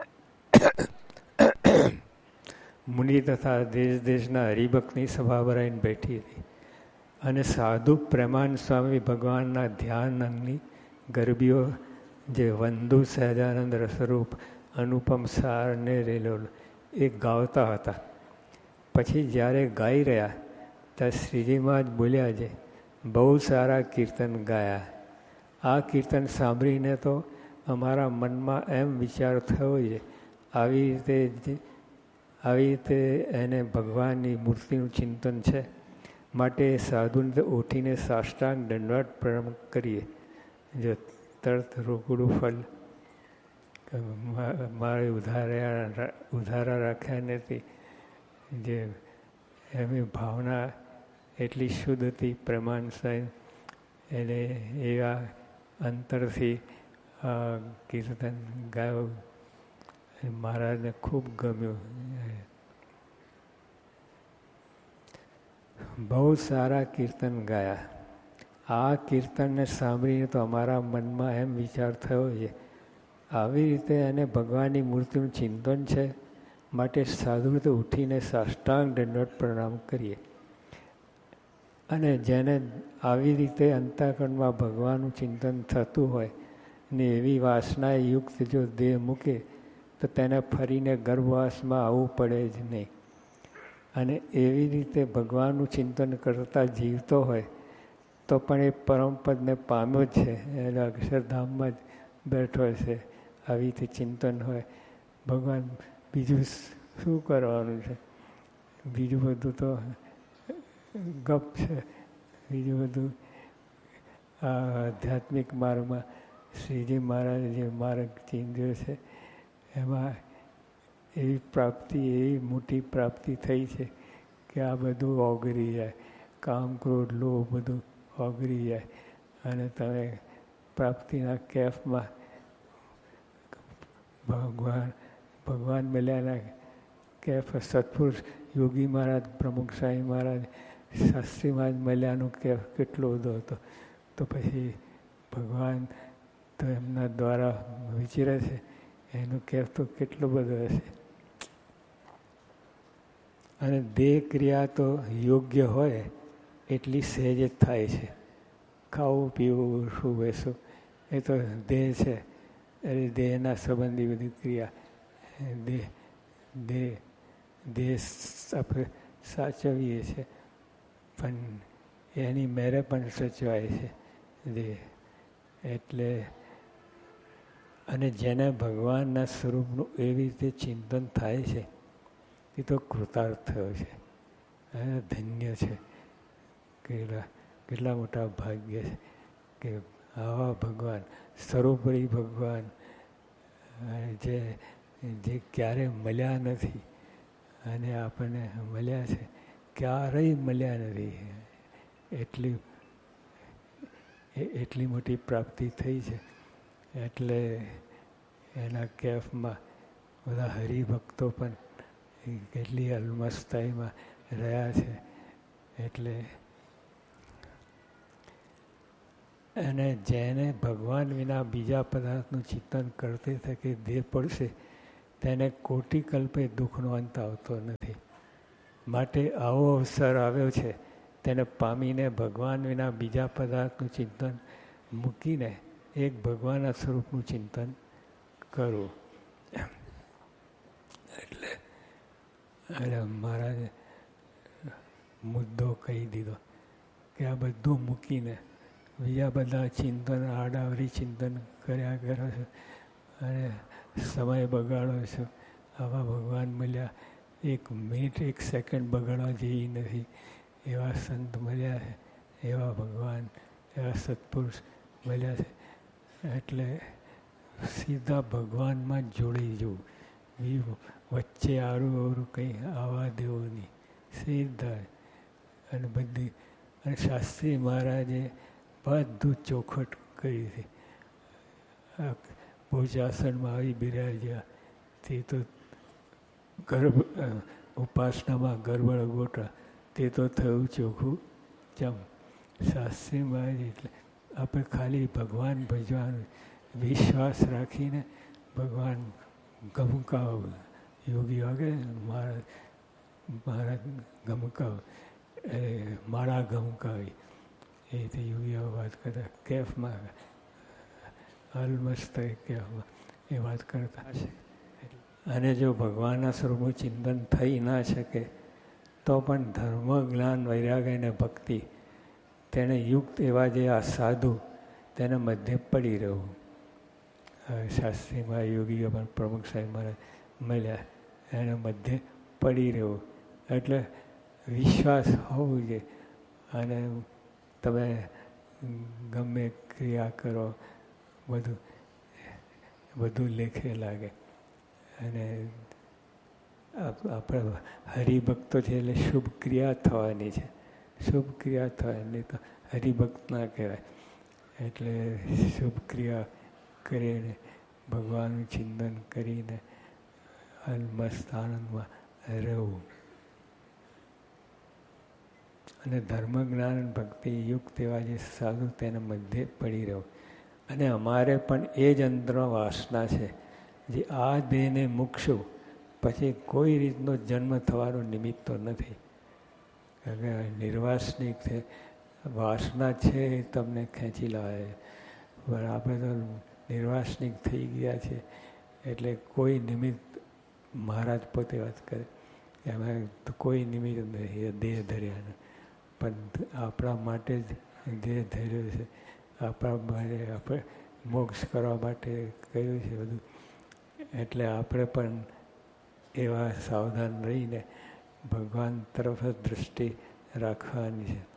A: મુનિ તથા દેશ દેશના હરિભક્તની સભા ભરાઈને બેઠી હતી અને સાધુ પ્રેમાનંદ સ્વામી ભગવાનના ધ્યાન અંગની ગરબીઓ જે વંદુ સહજાનંદ રસરૂપ અનુપમ સારને રેલો એ ગાવતા હતા. પછી જ્યારે ગાઈ રહ્યા ત્યાં શ્રીજીમાં જ બોલ્યા છે, બહુ સારા કીર્તન ગાયા. આ કીર્તન સાંભળીને તો અમારા મનમાં એમ વિચાર થયો છે, આવી રીતે એને ભગવાનની મૂર્તિનું ચિંતન છે, માટે સાધુને ઉઠીને સાષ્ટાંગ દંડવત પ્રણામ કરીએ. જો તરત રોકડું ફળ મારે ઉધારા રાખ્યા નથી. જે એમની ભાવના એટલી શુદ્ધ હતી પ્રેમાનંદ સ્વામી, એને એવા અંતરથી કીર્તન ગાયું. મહારાજને ખૂબ ગમ્યું. બહુ સારા કીર્તન ગાયા. આ કીર્તનને સાંભળીને તો અમારા મનમાં એમ વિચાર થયો છે, આવી રીતે એને ભગવાનની મૂર્તિનું ચિંતન છે, માટે સાધુ તો ઉઠીને સાષ્ટાંગ દંડવત પ્રણામ કરીએ. અને જેને આવી રીતે અંતઃકરણમાં ભગવાનનું ચિંતન થતું હોય ને એવી વાસનાએ યુક્ત જો દેહ મૂકે તો તેને ફરીને ગર્ભવાસમાં આવવું પડે જ નહીં. અને એવી રીતે ભગવાનનું ચિંતન કરતા જીવતો હોય તો પણ એ પરમપદને પામ્યો જ છે, એને અક્ષરધામમાં જ બેઠો છે. આવી રીતે ચિંતન હોય ભગવાન, બીજું શું કરવાનું છે? બીજું બધું તો ગપ છે. બીજું બધું આ આધ્યાત્મિક માર્ગમાં શ્રીજી મહારાજે જે માર્ગ ચીંધ્યો છે એમાં એવી પ્રાપ્તિ, એવી મોટી પ્રાપ્તિ થઈ છે કે આ બધું ઓગળી જાય. કામ, ક્રોધ, લોભ બધું ઓગળી જાય અને તમે પ્રાપ્તિના કેફમાં ભગવાન મળ્યાના કેફ, સત્પુરુષ યોગી મહારાજ, પ્રમુખ સ્વામી મહારાજ, શાસ્ત્રી મહારાજ મળ્યાનો કેફ કેટલો બધો હતો. તો પછી ભગવાન તો એમના દ્વારા વિચરે છે, એનો કેફ તો કેટલો બધો હશે. અને દેહ ક્રિયા તો યોગ્ય હોય એટલી સહેજ જ થાય છે. ખાવું, પીવું, ઉઠવું, બેસવું એ તો દેહ છે. એટલે દેહના સંબંધી બધી ક્રિયા દેહ આપણે સાચવીએ છીએ, પણ એની મેરે પણ સચવાય છે દેહ. એટલે અને જેને ભગવાનના સ્વરૂપનું એવી રીતે ચિંતન થાય છે એ તો કૃતાર્થ થયો છે, ધન્ય છે. કેટલા મોટા ભાગ્ય છે કે આવા ભગવાન, સર્વોપરી ભગવાન જે ક્યારે મળ્યા નથી અને આપણને મળ્યા છે, ક્યારેય મળ્યા નથી. એટલી મોટી પ્રાપ્તિ થઈ છે. એટલે એના કેફમાં બધા હરિભક્તો પણ કેટલી અલમસ્તાઈમાં રહ્યા છે. એટલે અને જેને ભગવાન વિના બીજા પદાર્થનું ચિંતન કરતે થકે દેહ પડશે તેને કોટી કલ્પે દુઃખનો અંત આવતો નથી. માટે આવો અવસર આવ્યો છે, તેને પામીને ભગવાન વિના બીજા પદાર્થનું ચિંતન મૂકીને એક ભગવાનના સ્વરૂપનું ચિંતન કરવું. એટલે મહારાજે મુદ્દો કહી દીધો કે આ બધું મૂકીને બીજા બધા ચિંતન, આડાવરી ચિંતન કર્યા કરો છો અને સમય બગાડો છો. આવા ભગવાન મળ્યા, 1 મિનિટ 1 સેકન્ડ બગાડવા જેવી નથી. એવા સંત મળ્યા છે, એવા ભગવાન, એવા સત્પુરુષ મળ્યા છે. એટલે સીધા ભગવાનમાં જ જોડી જવું. બીજું વચ્ચે આરું કંઈ આવવા દેવું નહીં, સીધા. અને બધી અને શાસ્ત્રી મહારાજે બધું ચોખટ કરી હતી. ભોજાસનમાં આવી બિરાજ્યા તે તો ઉપાસનામાં ગરબડ ગોટા તે તો થયું ચોખ્ખું ચમ. શાસ્ત્રીમાં એટલે આપણે ખાલી ભગવાન ભજવાનું વિશ્વાસ રાખીને ભગવાન ગમકાવ. યોગી વાગે મારા ગમકાવ માળા ગમકાવી એ રીતે યોગીઓ વાત કરતા કેફમાં અલમસ્ત કેફમાં એ વાત કરતા હશે. અને જો ભગવાનના સ્વરૂપનું ચિંતન થઈ ના શકે તો પણ ધર્મ જ્ઞાન વૈરાગ્ય અને ભક્તિ તેને યુક્ત એવા જે આ સાધુ તેને મધ્ય પડી રહેવું. શાસ્ત્રીમાં યોગીઓ પણ પ્રમુખ સાહેબ મારે મળ્યા એને મધ્ય પડી રહેવું એટલે વિશ્વાસ હોવું જોઈએ. અને તમે ગમે ક્રિયા કરો બધું લેખે લાગે. અને આપણે હરિભક્તો છે એટલે શુભ ક્રિયા થવાની છે. શુભ ક્રિયા થવાની તો હરિભક્ત ના કહેવાય. એટલે શુભ ક્રિયા કરીને ભગવાનનું ચિંતન કરીને મસ્ત આનંદમાં રહેવું. અને ધર્મ જ્ઞાન ભક્તિ યુક્ત એવા જે સાધુ તેને મધ્યે પડી રહેવું. અને અમારે પણ એ જ અંતર વાસના છે જે આ દેહને મૂકશું પછી કોઈ રીતનો જન્મ થવાનો નિમિત્ત તો નથી. કારણ કે નિર્વાસનિક છે, વાસના છે એ તમને ખેંચી લાવે. પણ આપણે તો નિર્વાસનિક થઈ ગયા છે એટલે કોઈ નિમિત્ત મહારાજ પોતે વાત કરે કે અમે કોઈ નિમિત્ત નથી દેહ ધર્યાનું. પણ આપણા માટે જ દેહ ધર્યો છે. આપણા માટે આપણે મોક્ષ કરવા માટે કહ્યું છે બધું. એટલે આપણે પણ એવા સાવધાન રહીને ભગવાન તરફ જ દૃષ્ટિ રાખવાની છે.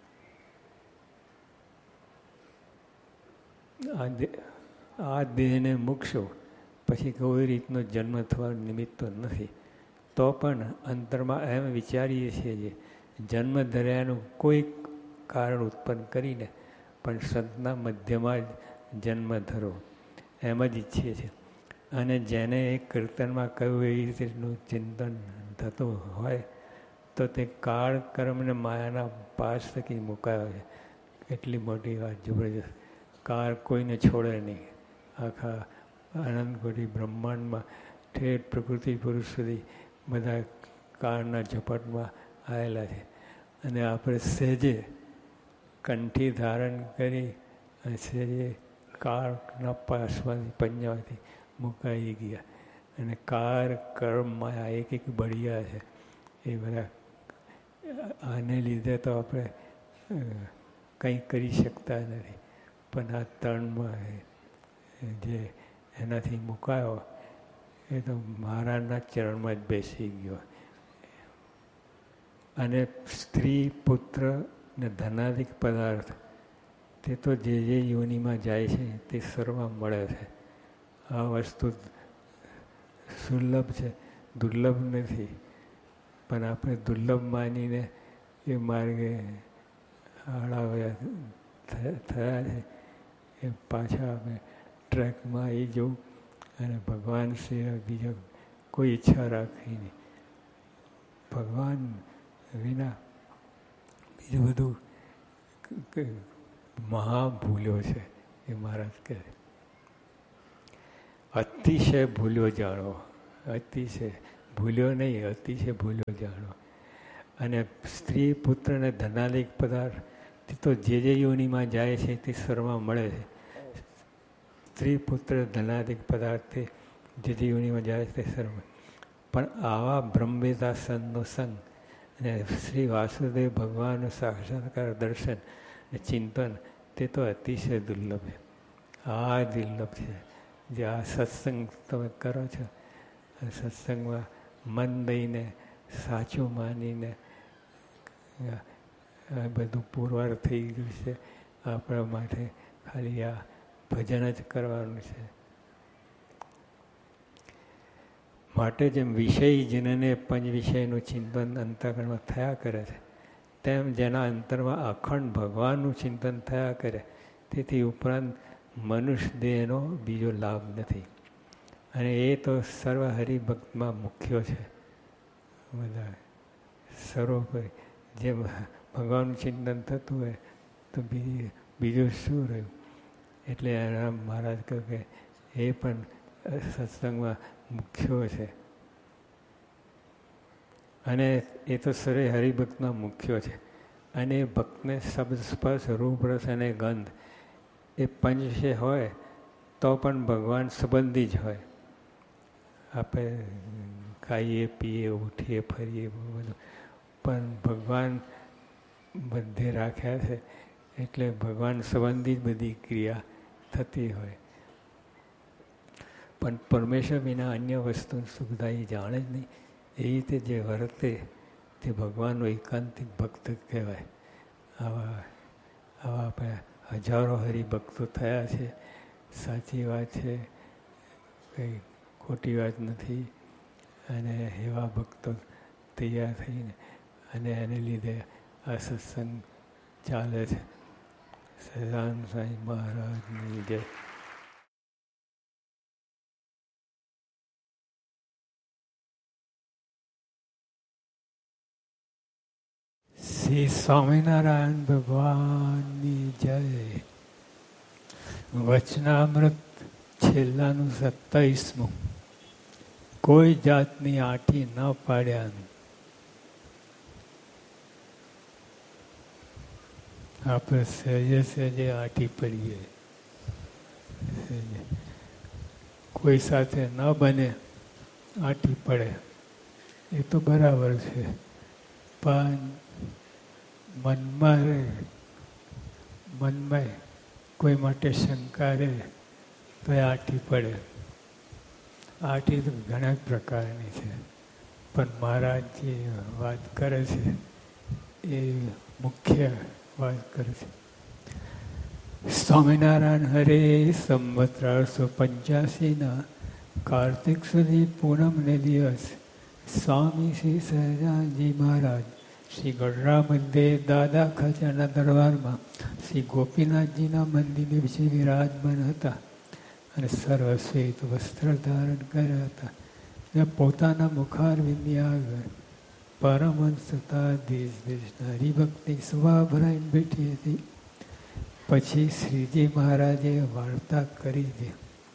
A: આ દેહને મૂકશો પછી કોઈ રીતનો જન્મ થવાનો નિમિત્ત તો નથી. તો પણ અંતરમાં એમ વિચારીએ છીએ જે જન્મ ધર્યાનું કોઈ કારણ ઉત્પન્ન કરીને પણ સંતના મધ્યમાં જ જન્મ ધરો એમ જ ઈચ્છીએ છીએ. અને જેને એક કીર્તનમાં કહ્યું એ રીતનું ચિંતન થતું હોય તો તે કાળ કર્મને માયાના પાસ થકી મુકાયો છે. એટલી મોટી વાત જબરજસ્ત. કાળ કોઈને છોડે નહીં. આખા અનંત કોટી બ્રહ્માંડમાં ઠેઠ પ્રકૃતિ પુરુષ સુધી બધા કાળના ઝપટમાં આવેલા છે. અને આપણે સહેજે કંઠી ધારણ કરી અને સહેજે કાળના પાસમાંથી પંજામાંથી મુકાઈ ગયા. અને કાર કર્મ માયા એક બળિયા છે એ બધા. આને લીધે તો આપણે કંઈ કરી શકતા નથી. પણ આ તણમાં જે એનાથી મુકાયો એ તો મહારાજના ચરણમાં જ બેસી ગયો. અને સ્ત્રી પુત્ર ને ધનાદિક પદાર્થ તે તો જે યોનિમાં જાય છે તે સર્વ મળે છે. આ વસ્તુ સુલભ છે, દુર્લભ નથી. પણ આપણે દુર્લભ માનીને એ માર્ગે આળાવ્યા થયા છે. એ પાછા અમે ટ્રેકમાં આવી જવું અને ભગવાન સિવાય બીજો કોઈ ઈચ્છા રાખી નહીં. ભગવાન વિના બીજું બધું મહાભૂલ્યો છે એ મહારાજ કહે. અતિશય ભૂલ્યો જાણો. અતિશય ભૂલ્યો નહીં, અતિશય ભૂલ્યો જાણો. અને સ્ત્રી પુત્ર અને ધનાદિક પદાર્થ તો જે યોનિમાં જાય છે તે સર્વમાં મળે છે. સ્ત્રી પુત્ર ધનાદિક પદાર્થ જે યોનિમાં જાય છે તે સર્વ. પણ આવા બ્રહ્મવેતા સંતનો સંગ અને શ્રી વાસુદેવ ભગવાનનું સાક્ષાત્કાર દર્શન અને ચિંતન તે તો અતિશય દુર્લભ છે. આ દુર્લભ છે. જે આ સત્સંગ તમે કરો છો, સત્સંગમાં મન દઈને સાચું માનીને બધું પુરવાર થઈ ગયું છે. આપણા માટે ખાલી આ ભજન જ કરવાનું છે. માટે જેમ વિષય જેને પંચ વિષયનું ચિંતન અંતઃકરણમાં થયા કરે છે તેમ જેના અંતરમાં અખંડ ભગવાનનું ચિંતન થયા કરે તેથી ઉપરાંત મનુષ્ય દેહનો બીજો લાભ નથી. અને એ તો સર્વ હરિભક્તમાં મુખ્ય છે. બધા સર્વોપરી જે ભગવાનનું ચિંતન થતું હોય તો બીજું શું રહ્યું. એટલે રામ મહારાજ કહે કે એ પણ સત્સંગમાં મુખ્યો છે. અને એ તો સરે હરિભક્તના મુખ્યો છે. અને ભક્તને શબ્દ સ્પર્શ રૂપ રસ અને ગંધ એ પંચ હોય તો પણ ભગવાન સંબંધી જ હોય. આપણે ખાઈએ પીએ ઉઠીએ ફરીએ બધું પણ ભગવાન બધે રાખ્યા છે એટલે ભગવાન સંબંધી જ બધી ક્રિયા થતી હોય. પણ પરમેશ્વર વિના અન્ય વસ્તુની સુવિધા એ જાણે જ નહીં. એ રીતે જે વર્તે તે ભગવાનનો એકાંતિક ભક્ત કહેવાય. આવા આપણે હજારો હરિભક્તો થયા છે. સાચી વાત છે, કંઈ ખોટી વાત નથી. અને એવા ભક્તો તૈયાર થઈને અને એને લીધે આ સત્સંગ ચાલે છે. સહજાનંદ સ્વામી મહારાજની જય. શ્રી સ્વામિનારાયણ ભગવાનની જય. વચનામૃત છેલ્લાનું 27મું. કોઈ જાતની આંટી ન પાડ્યાનું. આપણે સહેજે સહેજે આંટી પડીએ. કોઈ સાથે ન બને આંટી પડે એ તો બરાબર છે, પણ મનમાં કોઈ માટે શંકા રહે તો એ આંટી પડે. આંટી તો ઘણા પ્રકારની છે, પણ મહારાજ જે વાત કરે છે એ મુખ્ય વાત કરે છે. સ્વામિનારાયણ હરે સંવત 1885 કાર્તિક સુધી પૂનમને દિવસ સ્વામી શ્રી સહજાનંદજી મહારાજ શ્રી ગઢડા મધ્યે દાદા ખાચરના દરબારમાં શ્રી ગોપીનાથજીના મંદિરે વિશે વિરાજમાન હતા અને સર્વશ્વેત વસ્ત્ર ધારણ કર્યા હતા. ને પોતાના મુખારવિંદની આગળ પરમહંસ તથા દેશ દેશના હરિભક્તિ સભા ભરાઈને બેઠી હતી. પછી શ્રીજી મહારાજે વાર્તા કરી છે.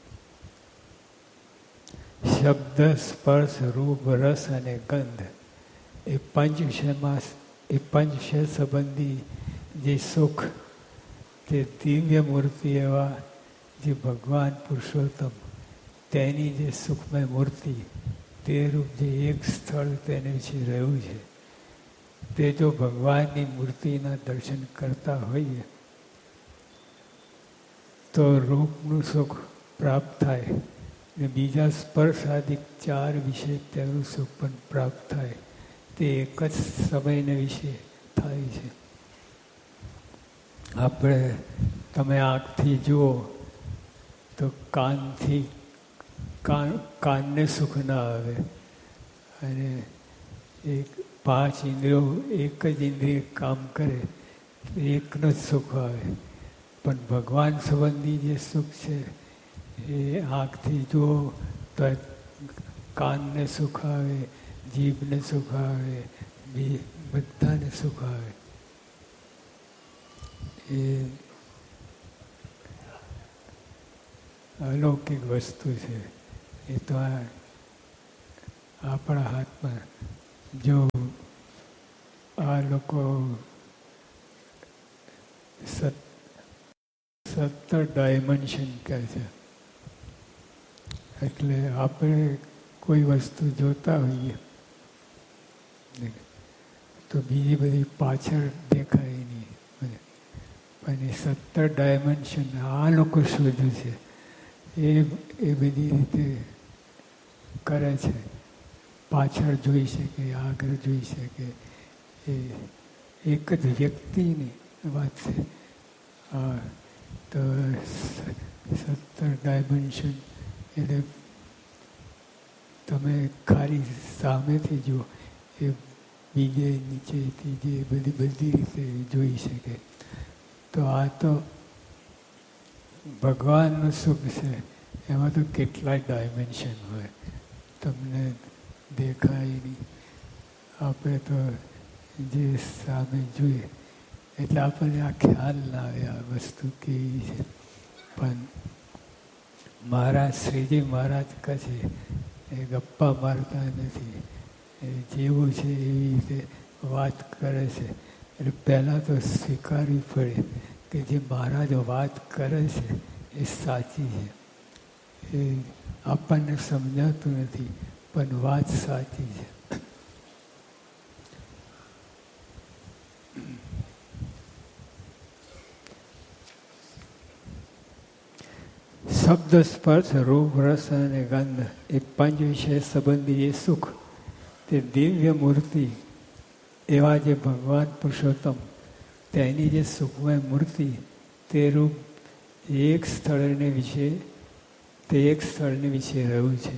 A: શબ્દ સ્પર્શ રૂપ રસ અને ગંધ એ પંચ સંબંધી જે સુખ, તે દિવ્ય મૂર્તિ એવા જે ભગવાન પુરુષોત્તમ તેની જે સુખમય મૂર્તિ તે રૂપ જે એક સ્થળ તેને વિશે રહ્યું છે, તે જો ભગવાનની મૂર્તિના દર્શન કરતા હોઈએ તો રૂપનું સુખ પ્રાપ્ત થાય ને બીજા સ્પર્શાદિક 4 વિશે તેનું સુખ પણ પ્રાપ્ત થાય. તે એક જ સમયને વિશે થાય છે. આપણે તમે આંખથી જુઓ તો કાનને સુખ ના આવે અને 5 ઇન્દ્રિયો એક જ ઇન્દ્રિય કામ કરે તો એકનો જ સુખ આવે. પણ ભગવાન સંબંધી જે સુખ છે એ આંખથી જુઓ તો કાનને સુખ આવે, જીભને સુખ આવે, બધાને સુખ આવે. એ અલૌકિક વસ્તુ છે. એ તો આપણા હાથમાં. જો આ લોકો 17 ડાયમેન્શન કહે છે. એટલે આપણે કોઈ વસ્તુ જોતા હોઈએ તો બીજી બધી પાછળ દેખાય નહીં. પણ એ 17 ડાયમેન્શન આ લોકો શોધ્યું છે. એ બધી રીતે કરે છે. પાછળ જોઈ શકે, આગળ જોઈ શકે. એ એક જ વ્યક્તિની વાત છે. તો 17 ડાયમેન્શન એટલે તમે ખાલી સામેથી જુઓ એ બીજે નીચેથી જે બધી રીતે જોઈ શકે. તો આ તો ભગવાનનું સુખ છે. એમાં તો કેટલાય ડાયમેન્શન હોય, તમને દેખાય નહીં. આપણે તો જે સામે જોઈએ એટલે આપણને આ ખ્યાલ ના આવે આ વસ્તુ કેવી છે. પણ મહારાજ શ્રીજી મહારાજ કહે છે એ ગપ્પા મારતા નથી, એ જેવું છે એવી રીતે વાત કરે છે. એટલે પહેલાં તો સ્વીકારવી પડે કે જે મહારાજ વાત કરે છે એ સાચી છે. એ આપણને સમજાતું નથી પણ વાત સાચી છે. શબ્દ, સ્પર્શ, રૂપ, રસ અને ગંધ એ પંચ વિષય સંબંધી એ સુખ, તે દિવ્ય મૂર્તિ એવા જે ભગવાન પુરુષોત્તમ તેની જે સુખમય મૂર્તિ તે રૂપ એક સ્થળને વિશે રહ્યું છે.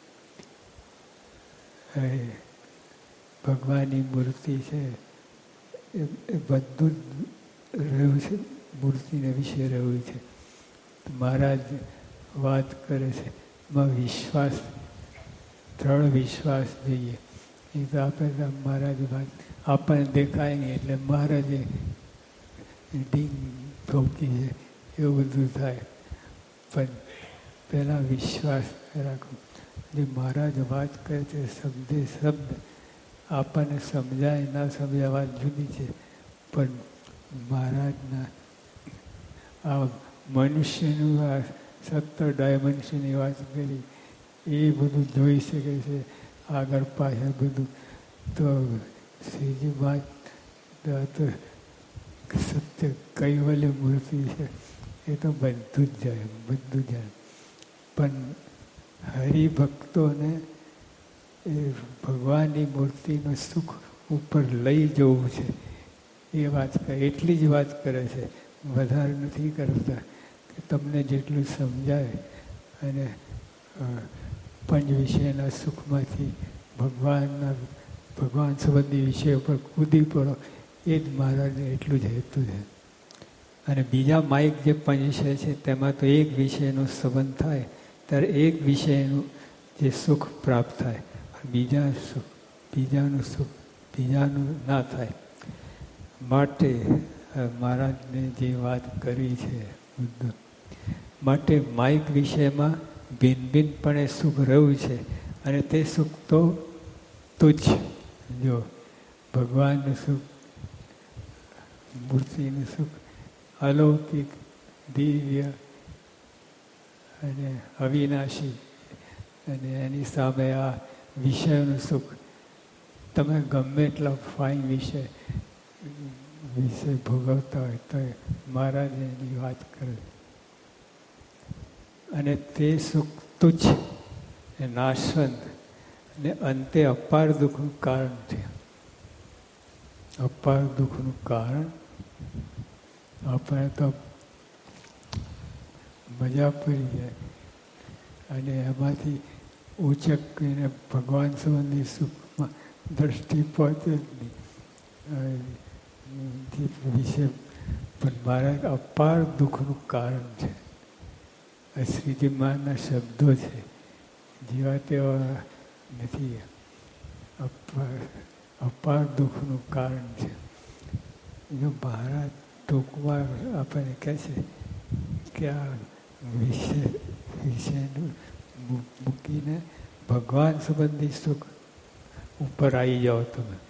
A: ભગવાનની મૂર્તિ છે એ બધું જ રહ્યું છે, મૂર્તિને વિશે રહ્યું છે. મહારાજ વાત કરે છે એમાં વિશ્વાસ, દ્રઢ વિશ્વાસ જોઈએ. એ તો આપણે મહારાજ વાત આપણને દેખાય નહીં એટલે મહારાજે ડીંગ ઠોકી છે એવું બધું થાય. પણ પહેલાં વિશ્વાસ રાખો. જે મહારાજ વાત કરે છે શબ્દે શબ્દ આપણને સમજાય ના સમજાય વાત જુદી છે. પણ મહારાજના આ મનુષ્યનું આ 17 ડાયમેન્શનની વાત કરી એ બધું જોઈ શકે છે આગળ પાછળ બધું. તો શ્રીજી વાત તો સત્ય કૈવલ્ય મૂર્તિ છે એ તો બધું જ જાય, બધું જાય. પણ હરિભક્તોને એ ભગવાનની મૂર્તિનું સુખ ઉપર લઈ જવું છે એ વાત કરે, એટલી જ વાત કરે છે, વધારે નથી કરતા. કે તમને જેટલું સમજાય અને પંચ વિષયના સુખમાંથી ભગવાન સંબંધી વિષય ઉપર કૂદી પડો એ જ મહારાજને એટલું જ હેતુ છે. અને બીજા માઇક જે પંચ વિષય છે તેમાં તો એક વિષયનો સંબંધ થાય ત્યારે એક વિષયનું જે સુખ પ્રાપ્ત થાય, બીજાનું સુખ ના થાય. માટે મહારાજને જે વાત કરી છે માટે માઇક વિષયમાં ભિન્નપણે સુખ રહ્યું છે અને તે સુખ તો તુચ્છ. જો ભગવાનનું સુખ, મૂર્તિનું સુખ અલૌકિક, દિવ્ય અને અવિનાશી, અને એની સામે આ વિષયનું સુખ તમે ગમે એટલા ફાઇન વિષય ભોગવતા હોય તો મહારાજ એની વાત કરે. અને તે સુખ તુચ્છ, નાશવંત અને અંતે અપાર દુઃખનું કારણ છે. અપાર દુઃખનું કારણ આપણે તો મજા પડી જાય અને એમાંથી ઉચકીને ભગવાન સંબંધી સુખમાં દ્રષ્ટિ પહોંચે જ નહીં વિશે. પણ મારા અપાર દુઃખનું કારણ છે. આ શ્રીજી મહારાજના શબ્દો છે, જેવા તેવા નથી. અપાર દુઃખનું કારણ છે. જો મહારાજ ટૂંકમાં આપણને કહે છે કે આ વિષયનું મૂકીને ભગવાન સંબંધી સુખ ઉપર આવી જાઓ તમે.